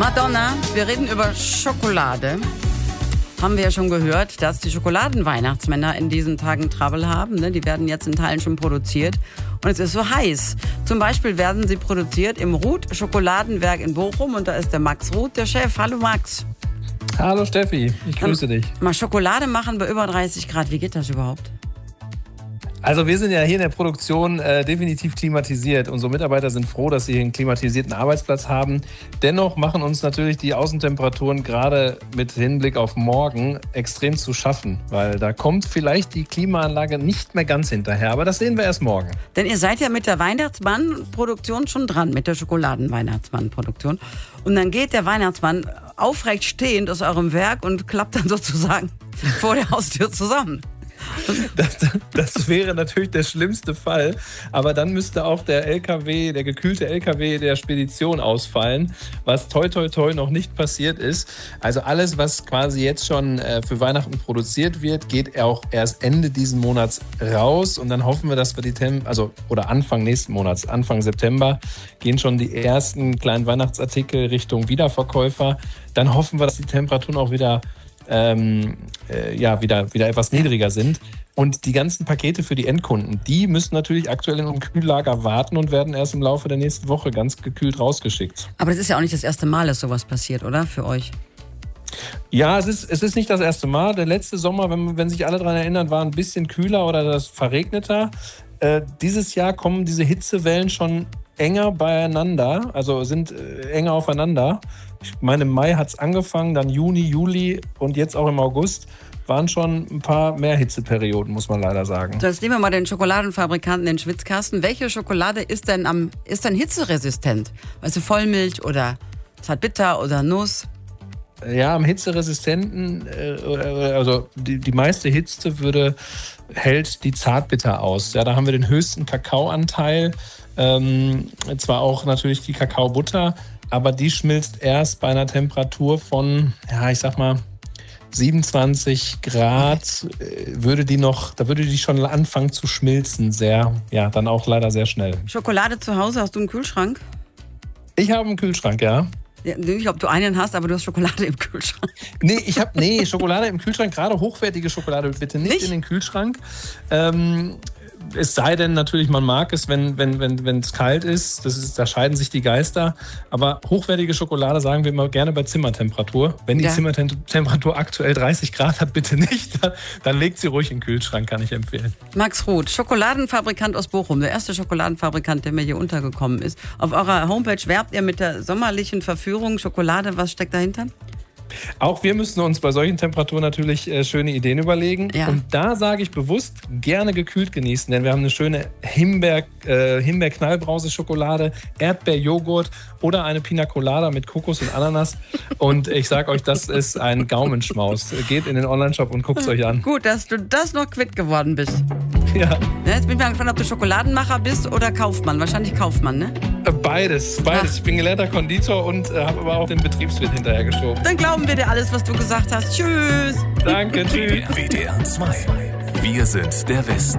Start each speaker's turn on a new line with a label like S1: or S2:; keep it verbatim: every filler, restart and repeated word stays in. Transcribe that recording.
S1: Madonna, wir reden über Schokolade. Haben wir ja schon gehört, dass die Schokoladenweihnachtsmänner in diesen Tagen Trouble haben. Ne? Die werden jetzt in Teilen schon produziert. Und es ist so heiß. Zum Beispiel werden sie produziert im Ruth Schokoladenwerk in Bochum. Und da ist der Max Ruth, der Chef. Hallo Max.
S2: Hallo Steffi, ich grüße
S1: ähm,
S2: dich.
S1: Mal Schokolade machen bei über dreißig Grad. Wie geht das überhaupt?
S2: Also wir sind ja hier in der Produktion äh, definitiv klimatisiert. Unsere Mitarbeiter sind froh, dass sie hier einen klimatisierten Arbeitsplatz haben. Dennoch machen uns natürlich die Außentemperaturen gerade mit Hinblick auf morgen extrem zu schaffen. Weil da kommt vielleicht die Klimaanlage nicht mehr ganz hinterher. Aber das sehen wir erst morgen.
S1: Denn ihr seid ja mit der Weihnachtsmann-Produktion schon dran, mit der Schokoladen-Weihnachtsmann-Produktion. Und dann geht der Weihnachtsmann aufrecht stehend aus eurem Werk und klappt dann sozusagen vor der Haustür zusammen.
S2: Das, das wäre natürlich der schlimmste Fall, aber dann müsste auch der L K W, der gekühlte L K W der Spedition ausfallen, was toi toi toi noch nicht passiert ist. Also alles, was quasi jetzt schon äh, für Weihnachten produziert wird, geht auch erst Ende diesen Monats raus und dann hoffen wir, dass wir die Tem- also oder Anfang nächsten Monats, Anfang September gehen schon die ersten kleinen Weihnachtsartikel Richtung Wiederverkäufer. Dann hoffen wir, dass die Temperaturen auch wieder Ähm, äh, ja, wieder, wieder etwas niedriger sind. Und die ganzen Pakete für die Endkunden, die müssen natürlich aktuell in einem Kühllager warten und werden erst im Laufe der nächsten Woche ganz gekühlt rausgeschickt.
S1: Aber das ist ja auch nicht das erste Mal, dass sowas passiert, oder? Für euch?
S2: Ja, es ist, es ist nicht das erste Mal. Der letzte Sommer, wenn, wenn sich alle daran erinnern, war ein bisschen kühler oder das verregneter. Äh, dieses Jahr kommen diese Hitzewellen schon enger beieinander, also sind äh, enger aufeinander. Ich meine, im Mai hat es angefangen, dann Juni, Juli und jetzt auch im August waren schon ein paar mehr Hitzeperioden, muss man leider sagen.
S1: So, jetzt nehmen wir mal den Schokoladenfabrikanten in den Schwitzkasten. Welche Schokolade ist denn, am, ist denn hitzeresistent? Weißt du, Vollmilch oder Zartbitter oder Nuss?
S2: Ja, am hitzeresistenten, äh, also die, die meiste Hitze würde, hält die Zartbitter aus. Ja, da haben wir den höchsten Kakaoanteil, ähm, zwar auch natürlich die Kakaobutter, aber die schmilzt erst bei einer Temperatur von, ja, ich sag mal, siebenundzwanzig Grad, äh, würde die noch, da würde die schon anfangen zu schmilzen, sehr, ja, dann auch leider sehr schnell.
S1: Schokolade zu Hause, hast du einen Kühlschrank?
S2: Ich habe einen Kühlschrank, ja.
S1: Ja, nicht, ob du einen hast, aber du hast Schokolade im Kühlschrank.
S2: Nee, ich habe nee, Schokolade im Kühlschrank, gerade hochwertige Schokolade bitte nicht, nicht? in den Kühlschrank. Ähm, es sei denn natürlich, man mag es, wenn wenn wenn wenn es kalt ist. Das ist, da scheiden sich die Geister. Aber hochwertige Schokolade sagen wir immer gerne bei Zimmertemperatur. Wenn die ja. Zimmertemperatur aktuell dreißig Grad hat, bitte nicht. Dann, dann legt sie ruhig in den Kühlschrank, kann ich empfehlen.
S1: Max Ruth, Schokoladenfabrikant aus Bochum, der erste Schokoladenfabrikant, der mir hier untergekommen ist. Auf eurer Homepage werbt ihr mit der sommerlichen Verführung Schokolade. Was steckt dahinter?
S2: Auch wir müssen uns bei solchen Temperaturen natürlich äh, schöne Ideen überlegen. Ja. Und da sage ich bewusst, gerne gekühlt genießen, denn wir haben eine schöne Himbeer, äh, Himbeer-Knallbrause-Schokolade, Erdbeerjoghurt oder eine Pina Colada mit Kokos und Ananas. Und ich sage euch, das ist ein Gaumenschmaus. Geht in den Onlineshop und guckt es euch an.
S1: Gut, dass du das noch quitt geworden bist.
S2: Ja.
S1: Jetzt bin ich mal gespannt, ob du Schokoladenmacher bist oder Kaufmann. Wahrscheinlich Kaufmann, ne?
S2: Beides, beides. Ach. Ich bin gelernter Konditor und äh, habe aber auch den Betriebswirt hinterhergeschoben.
S1: Dann glauben wir dir alles, was du gesagt hast. Tschüss.
S2: Danke, tschüss.
S3: W D R zwei. Wir sind der Westen.